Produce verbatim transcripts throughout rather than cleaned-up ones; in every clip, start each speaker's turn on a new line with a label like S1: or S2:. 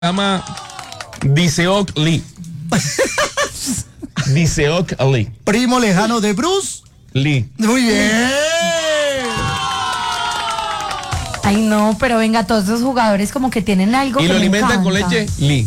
S1: llama Diseok Lee. Diseok Lee.
S2: Primo lejano de Bruce
S1: Lee.
S2: Muy bien.
S3: Ay, no, pero venga, todos esos jugadores como que tienen algo
S1: Y
S3: que
S1: lo
S3: me
S1: alimentan
S3: encanta.
S1: con leche Lee.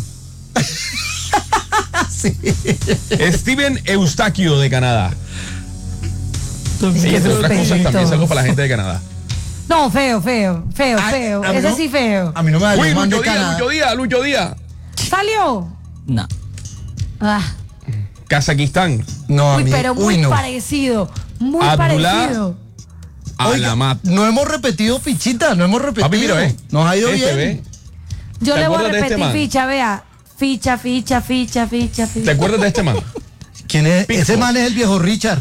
S2: Sí.
S1: Steven Eustaquio de Canadá.
S3: Es
S1: Sí,
S3: que
S1: entre
S3: esos
S1: otras cosas
S3: pelitos.
S1: también es algo para la gente de Canadá.
S3: No, feo, feo, feo,
S2: Ay,
S3: feo.
S2: a mí
S3: Ese
S2: no-
S3: sí feo.
S2: A mí no me da
S1: Uy,
S2: man de
S1: Lucho Díaz,
S2: Canadá.
S1: Lucho Díaz, Lucho Díaz.
S3: ¿Salió?
S4: No.
S3: Ah,
S1: Kazajistán.
S2: No, a
S3: uy,
S2: mí,
S3: pero muy
S2: uy, no.
S3: parecido. Muy
S1: Abdullah.
S3: parecido.
S2: Oiga,
S1: Alamat.
S2: no hemos repetido fichita, no hemos repetido.
S1: Papi, mira, ve.
S2: Nos ha ido
S1: Este,
S2: bien.
S1: ve.
S3: Yo
S1: ¿Te
S3: le voy a
S1: acuerdas de este
S3: repetir
S1: man?
S3: ficha, vea. Ficha, ficha, ficha, ficha, ficha.
S1: ¿Te acuerdas de este man?
S2: ¿Quién es?
S1: Pickford.
S2: Ese man es el viejo Richard.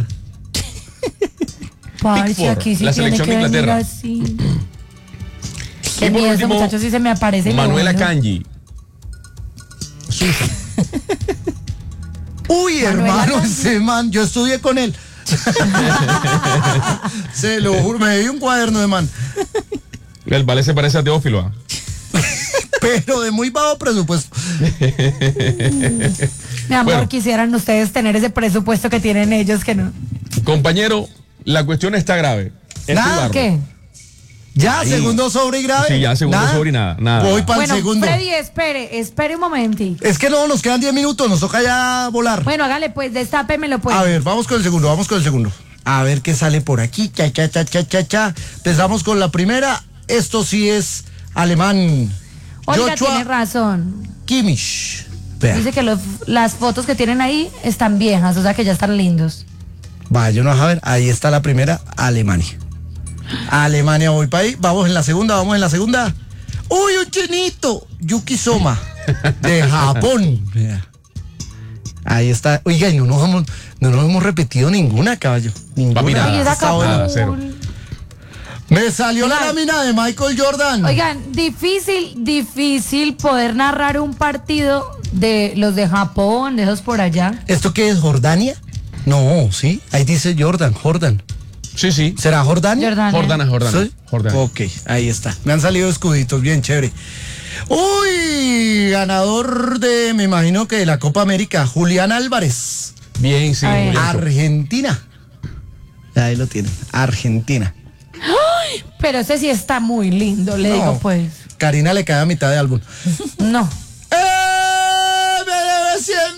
S3: Parce,
S1: Pickford,
S3: aquí sí
S1: la
S3: tiene
S1: selección
S3: que
S1: de
S3: venir
S1: Inglaterra.
S3: así.
S1: Y
S3: Qué
S1: por
S3: miedo, ese
S1: último,
S3: muchacho sí se me aparece. y me
S1: Manuela
S3: vuelo.
S1: Kanji. Susan.
S2: Uy,
S3: Manuela
S2: hermano,
S3: Kanji.
S2: ese man, yo estudié con él. Se lo juro, me dio un cuaderno de man.
S1: El vale se parece a Teófilo. ¿ah?
S2: Pero de muy bajo presupuesto.
S3: Mi amor,
S1: Bueno.
S3: quisieran ustedes tener ese presupuesto que tienen ellos, que no.
S1: Compañero, la cuestión está grave. Estoy
S2: Nada,
S1: bárbaro.
S3: ¿Qué?
S2: Ya,
S1: Ahí.
S2: segundo sobre y grave.
S1: Sí, ya, segundo sobre y nada, nada.
S2: Voy para el
S3: Bueno,
S2: segundo.
S3: Freddy, espere, espere un momentico.
S2: Es que no, nos quedan diez minutos, nos toca ya volar.
S3: Bueno, hágale pues, destápemelo pues.
S2: A ver, vamos con el segundo, vamos con el segundo. A ver qué sale por aquí. Cha, cha, cha, cha, cha, cha. Empezamos con la primera. Esto sí es alemán.
S3: Oiga,
S2: Joshua
S3: tiene razón.
S2: Kimmich. Vea.
S3: Dice que los- las fotos que tienen ahí están viejas, o sea que ya están lindos.
S2: Vaya, no, a ver, ahí está la primera, Alemania. Alemania, voy para ahí. Vamos en la segunda, vamos en la segunda. Uy, un chinito. Yuki Soma, de Japón. Vea. Ahí está. Oiga, y no nos hemos, no nos hemos repetido ninguna, caballo. Ninguna.
S1: Papi, nada.
S3: Oye, esa
S2: Está bueno.
S1: Nada, cero.
S3: Kabul.
S2: Me salió la
S3: Oiga.
S2: lámina de Michael Jordan.
S3: Oigan, difícil, difícil poder narrar un partido de los de Japón, de esos por allá.
S2: ¿Esto qué es, Jordania? No, sí. Ahí dice Jordan, Jordan.
S1: Sí, sí.
S2: ¿Será Jordania?
S3: Jordania.
S1: Jordana, Jordana.
S2: ¿Sí?
S1: Jordana.
S2: Ok, ahí está. Me han salido escuditos, bien chévere. Uy, ganador de, me imagino que de la Copa América, Julián Álvarez,
S1: Bien, sí.
S3: A ver.
S1: Julián.
S2: Argentina. Ahí lo tienen, Argentina.
S3: Pero ese sí está muy lindo, le
S2: No.
S3: digo pues.
S2: Karina le cae a mitad de álbum.
S3: No.
S2: ¡Eh! ¡Me debe cien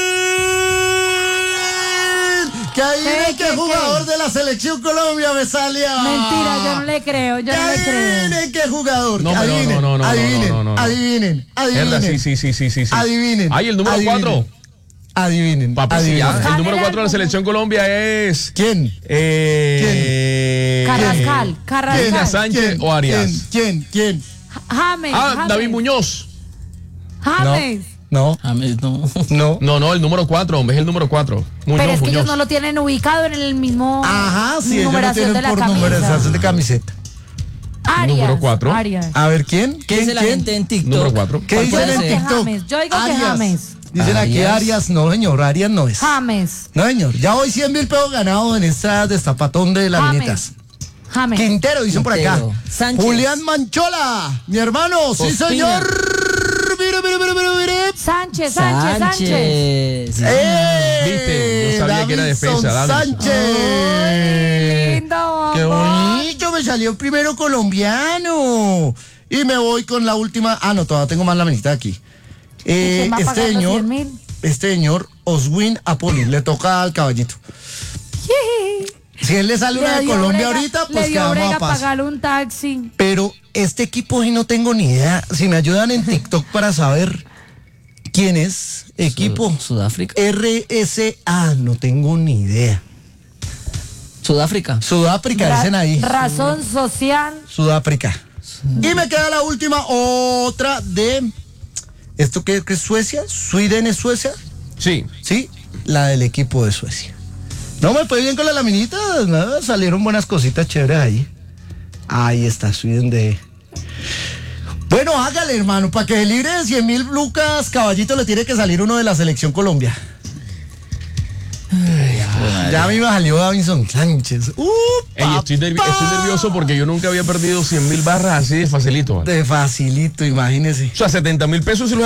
S2: mil! Que adivinen
S3: ¿Qué,
S2: qué
S3: qué,
S2: jugador
S3: qué?
S2: de la Selección Colombia me salía.
S3: Mentira, yo no le creo, yo
S2: Que
S3: no le creo.
S2: adivinen qué jugador.
S1: No,
S2: que
S1: no,
S2: adivinen,
S1: no, no, no,
S2: adivinen,
S1: no, no, no, no.
S2: adivinen,
S1: Herda,
S2: adivinen.
S1: sí, sí, sí, sí, sí, sí.
S2: Adivinen.
S1: Ay, el número
S2: adivinen,
S1: cuatro.
S2: Adivinen.
S1: Papi, sí,
S2: adivinen.
S1: ya. El
S3: Ojalá
S1: número
S3: era
S1: cuatro de la
S3: algún-
S1: selección Colombia es.
S2: ¿Quién?
S1: Eh,
S3: Carrascal, Carrascal.
S1: ¿Quién? Sánchez
S2: ¿Quién?
S1: o Arias.
S2: ¿Quién? ¿Quién?
S3: James.
S1: Ah,
S3: James,
S1: David Muñoz.
S3: James.
S2: No,
S4: James, no.
S2: no.
S1: No, no, el número cuatro, hombre, es el número cuatro. Muñoz,
S3: Pero es que
S1: Muñoz.
S3: ellos no lo tienen ubicado en el mismo.
S2: Ajá, sí, ellos lo
S3: numeración
S2: tienen
S3: de la
S2: por
S3: camisa.
S2: numeración de camiseta.
S3: Arias.
S1: Número cuatro.
S3: Arias.
S2: A ver, ¿quién?
S4: ¿Qué
S2: ¿Quién?
S4: dice la
S2: ¿Quién?
S4: gente en TikTok?
S1: Número cuatro.
S2: ¿Qué
S4: ¿Cuál
S2: dicen
S4: puede
S2: en
S4: ser?
S2: TikTok?
S3: James, yo digo que James.
S2: Dicen aquí
S4: Arias.
S2: Arias, no señor, Arias no es.
S3: James.
S2: No señor, ya hoy cien mil pesos ganados en esta destapatón de laminitas.
S3: James.
S2: Quintero, dicen por acá.
S4: Quintero. Sánchez.
S2: Julián Manchola, mi hermano, sí
S4: Ospina.
S2: señor. Mire, mire, mire, mire, mire.
S3: Sánchez, Sánchez, Sánchez.
S4: Sánchez. Sí.
S2: ¡Eh!
S1: Viste, yo sabía que era defensa,
S2: Davinson
S1: Davinson.
S2: Sánchez.
S3: Lindo.
S2: ¡Qué
S3: vamos.
S2: bonito! Me salió primero colombiano. Y me voy con la última. Ah, no, todavía tengo más la minita aquí. Eh,
S3: ¿Quién va a
S2: este
S3: pagar los
S2: señor,
S3: cien mil?
S2: este señor, Oswin Apoli, le toca al caballito. Si él le sale una de
S3: dio
S2: Colombia
S3: brega-
S2: ahorita,
S3: le
S2: pues
S3: dio
S2: quedamos
S3: brega
S2: a paz.
S3: pagar un taxi.
S2: Pero este equipo sí no tengo ni idea. Si me ayudan en TikTok para saber quién es. Equipo
S4: Sud- Sudáfrica.
S2: R S A, no tengo ni idea.
S4: Sudáfrica.
S2: Sudáfrica,
S3: Ra-
S2: dicen ahí.
S3: Razón social.
S2: Sudáfrica. Y me queda la última, otra de. ¿Esto qué, qué es Suecia? ¿Sweden es Suecia?
S1: Sí.
S2: Sí, la del equipo de Suecia. No me fue bien con la laminita, nada, salieron buenas cositas chéveres ahí. Ahí está, Sweden de. Bueno, hágale, hermano, para que se libre de cien mil lucas, caballito, le tiene que salir uno de la selección Colombia.
S4: madre.
S2: Ya a mí me salió Davinson Sánchez. ¡Uh,
S1: Ey, estoy, nervi-
S2: papá!
S1: estoy nervioso porque yo nunca había perdido cien mil barras así de facilito. ¿vale?
S2: De facilito, imagínese.
S1: O sea, setenta mil pesos si los